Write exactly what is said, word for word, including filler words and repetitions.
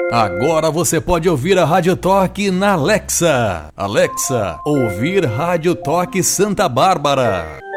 Agora você pode ouvir a Rádio Toque na Alexa. Alexa, ouvir Rádio Toque Santa Bárbara.